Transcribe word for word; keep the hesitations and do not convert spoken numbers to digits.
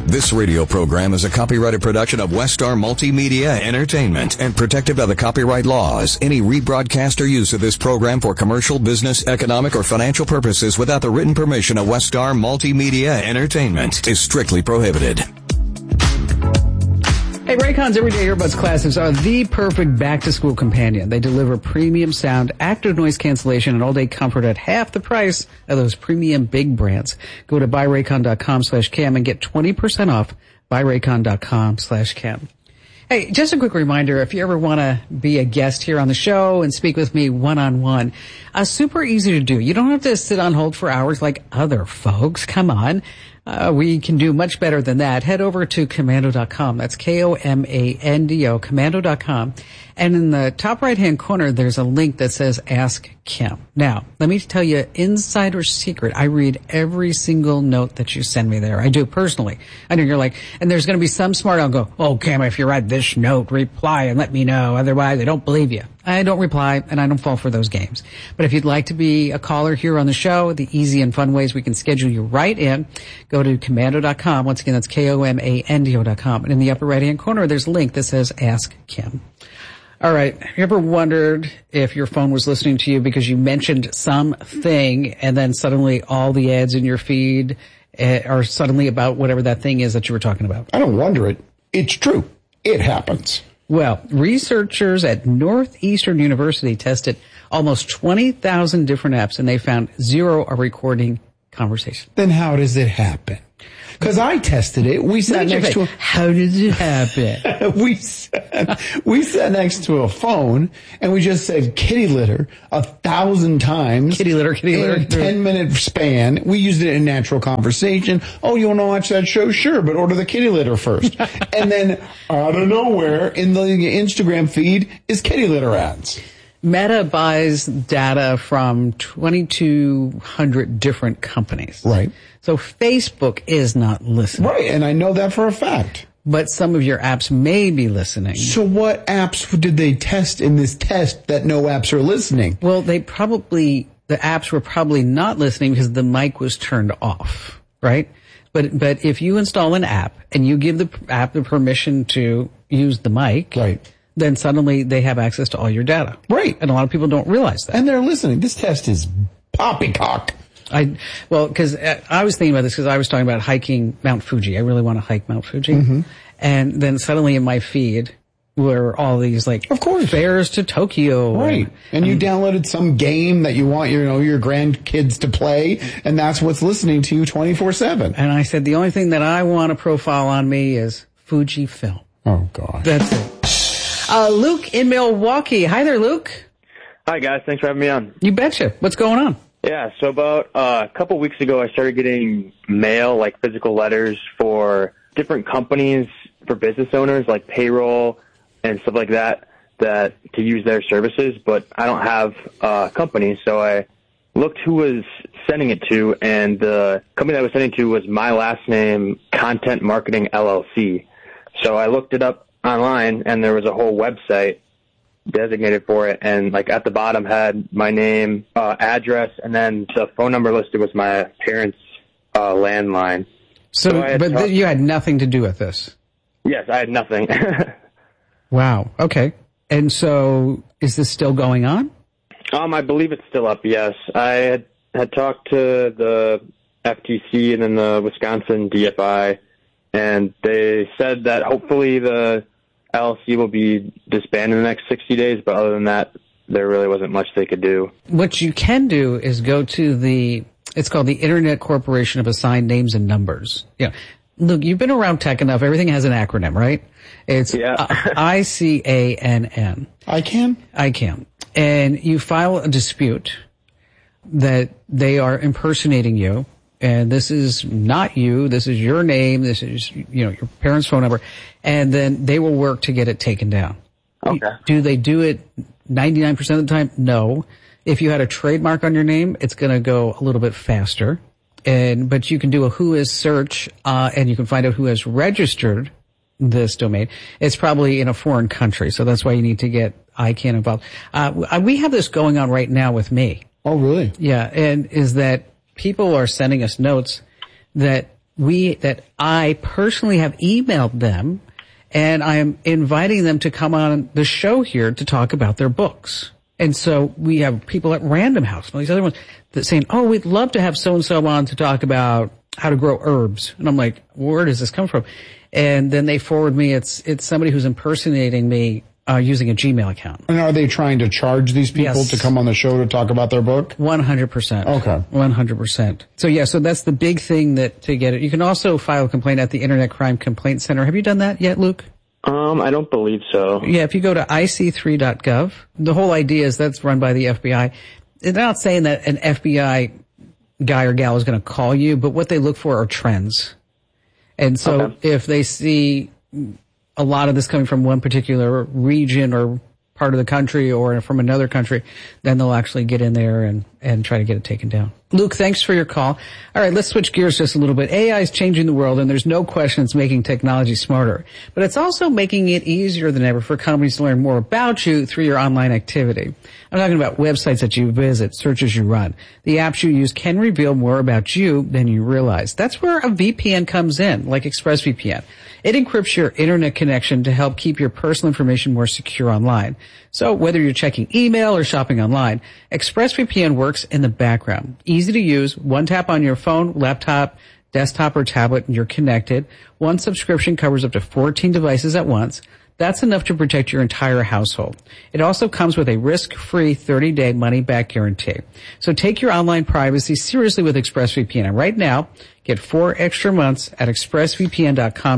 This radio program is a copyrighted production of Westar Multimedia Entertainment and protected by the copyright laws. Any rebroadcast or use of this program for commercial, business, economic, or financial purposes without the written permission of Westar Multimedia Entertainment is strictly prohibited. Hey, Raycon's Everyday Earbuds Classics are the perfect back-to-school companion. They deliver premium sound, active noise cancellation, and all-day comfort at half the price of those premium big brands. Go to buy raycon dot com slash cam and get twenty percent off buy raycon dot com slash cam. Hey, just a quick reminder, if you ever want to be a guest here on the show and speak with me one-on-one, uh, super easy to do. You don't have to sit on hold for hours like other folks. Come on. Uh, we can do much better than that. Head over to komando dot com. That's K O M A N D O, komando dot com. And in the top right-hand corner, there's a link that says Ask Kim. Now, let me tell you, insider secret, I read every single note that you send me there. I do personally. I know you're like, and there's going to be some smart, I'll go, oh, Kim, if you write this note, reply and let me know. Otherwise, I don't believe you. I don't reply, and I don't fall for those games. But if you'd like to be a caller here on the show, the easy and fun ways we can schedule you right in, go to komando dot com. Once again, that's K O M A N D O dot com. And in the upper right-hand corner, there's a link that says Ask Kim. All right. Have you ever wondered if your phone was listening to you because you mentioned something and then suddenly all the ads in your feed uh, are suddenly about whatever that thing is that you were talking about? I don't wonder it. It's true. It happens. Well, researchers at Northeastern University tested almost twenty thousand different apps, and they found zero are recording conversation. Then how does it happen? Because I tested it. We sat next to a... How did it happen? we, sat, we sat next to a phone, and we just said kitty litter a thousand times. Kitty litter, kitty litter. In a ten-minute span. We used it in natural conversation. Oh, you want to watch that show? Sure, but order the kitty litter first. And then, out of nowhere, in the Instagram feed is kitty litter ads. Meta buys data from twenty-two hundred different companies. Right. So Facebook is not listening. Right, and I know that for a fact. But some of your apps may be listening. So what apps did they test in this test that no apps are listening? Well, they probably, the apps were probably not listening because the mic was turned off, right? But, but if you install an app and you give the app the permission to use the mic. Right. Then suddenly they have access to all your data. Right. And a lot of people don't realize that. And they're listening. This test is poppycock. I, well, cause I was thinking about this because I was talking about hiking Mount Fuji. I really want to hike Mount Fuji. Mm-hmm. And then suddenly in my feed were all these like, of course, fares to Tokyo. Right. And, and you downloaded some game that you want your, you know, your grandkids to play, and that's what's listening to you twenty-four seven. And I said, the only thing that I want to profile on me is Fujifilm. Oh, God. That's it. Uh, Luke in Milwaukee. Hi there, Luke. Hi, guys. Thanks for having me on. You betcha. What's going on? Yeah, so about uh, a couple weeks ago, I started getting mail, like physical letters for different companies, for business owners, like payroll and stuff like that, that to use their services. But I don't have a company, so I looked who was sending it to, and the company that I was sending to was my last name, Content Marketing L L C. So I looked it up online, and there was a whole website designated for it, and like at the bottom had my name, uh, address, and then the phone number listed was my parents' uh, landline. So, so but th- you had nothing to do with this? Yes, I had nothing. Wow. Okay. And so, is this still going on? Um, I believe it's still up. Yes, I had had talked to the F T C and then the Wisconsin D F I, and they said that hopefully the L L C will be disbanded in the next sixty days, but other than that, there really wasn't much they could do. What you can do is go to the, it's called the Internet Corporation of Assigned Names and Numbers. Yeah. Look, you've been around tech enough. Everything has an acronym, right? It's yeah. I C A N N. I can? I can. And you file a dispute that they are impersonating you. And this is not you. This is your name. This is, you know, your parents' phone number. And then they will work to get it taken down. Okay. Do they do it ninety-nine percent of the time? No. If you had a trademark on your name, it's going to go a little bit faster. And, but you can do a who is search, uh, and you can find out who has registered this domain. It's probably in a foreign country. So that's why you need to get I C A N involved. Uh, we have this going on right now with me. Oh, really? Yeah. And is that people are sending us notes that we, that I personally have emailed them, and I am inviting them to come on the show here to talk about their books. And so we have people at Random House and all these other ones that saying, oh, we'd love to have so-and-so on to talk about how to grow herbs. And I'm like, where does this come from? And then they forward me, it's, it's somebody who's impersonating me, uh, using a Gmail account. And are they trying to charge these people Yes. to come on the show to talk about their book? one hundred percent. Okay. one hundred percent. So yeah, so that's the big thing that to get it. You can also file a complaint at the Internet Crime Complaint Center. Have you done that yet, Luke? Um, I don't believe so. Yeah, if you go to I C three dot gov, the whole idea is that's run by the F B I. They're not saying that an F B I guy or gal is going to call you, but what they look for are trends. And so Okay. if they see a lot of this coming from one particular region or part of the country or from another country, then they'll actually get in there and, and try to get it taken down. Luke, thanks for your call. All right, let's switch gears just a little bit. A I is changing the world, and there's no question it's making technology smarter. But it's also making it easier than ever for companies to learn more about you through your online activity. I'm talking about websites that you visit, searches you run. The apps you use can reveal more about you than you realize. That's where a V P N comes in, like ExpressVPN. It encrypts your internet connection to help keep your personal information more secure online. So whether you're checking email or shopping online, ExpressVPN works in the background. Easy to use, one tap on your phone, laptop, desktop, or tablet, and you're connected. One subscription covers up to fourteen devices at once. That's enough to protect your entire household. It also comes with a risk-free thirty-day money-back guarantee. So take your online privacy seriously with ExpressVPN. And right now, get four extra months at expressvpn dot com